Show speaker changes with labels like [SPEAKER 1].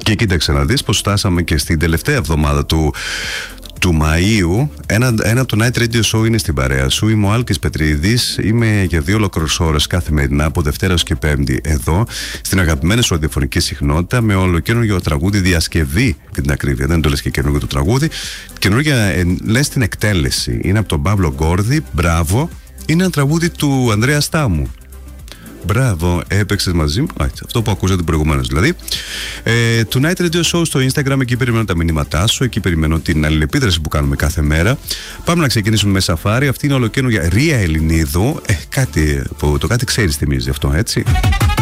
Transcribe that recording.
[SPEAKER 1] Και κοίταξε να δεις πως φτάσαμε και στην τελευταία εβδομάδα του Μαΐου. Ένα από το Night Radio Show είναι στην παρέα σου. Είμαι ο Άλκης Πετρίδης. Είμαι για 2 ολόκληρες ώρες καθημερινά από Δευτέρα και Πέμπτη εδώ, στην αγαπημένη σου ραδιοφωνική συχνότητα, με ολοκαίνουργιο τραγούδι, διασκευή για την ακρίβεια. Δεν το λες και καινούργιο το τραγούδι. Καινούργια λες την εκτέλεση. Είναι από τον Παύλο Γκόρδη. Μπράβο. Είναι ένα τραγούδι του Ανδρέα Στάμου. Μπράβο, έπαιξες μαζί μου. Αυτό που ακούσατε προηγουμένως δηλαδή. Το Night Radio Show στο Instagram, εκεί περιμένω τα μηνύματά σου, εκεί περιμένω την αλληλεπίδραση που κάνουμε κάθε μέρα. Πάμε να ξεκινήσουμε με σαφάρι. Αυτή είναι ολοκαίνουργια Ρία Ελληνίδου. Κάτι ξέρεις θυμίζει αυτό, έτσι.